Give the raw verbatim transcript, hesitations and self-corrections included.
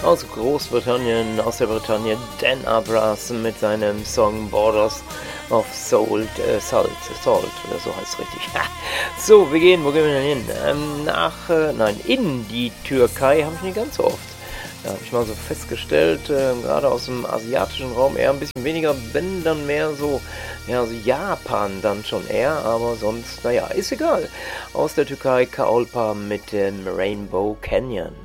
Aus Großbritannien, aus der Bretagne, Dan Abras mit seinem Song Borders of Salt, äh, Salt, Salt, oder so heißt es richtig. So, wir gehen, wo gehen wir denn hin? Ähm, nach, äh, nein, in die Türkei habe ich nicht ganz so oft. Da habe ich mal so festgestellt, äh, gerade aus dem asiatischen Raum eher ein bisschen weniger, wenn dann mehr so, ja, so Japan dann schon eher, aber sonst, naja, ist egal. Aus der Türkei Kaolpa mit dem Rainbow Canyon.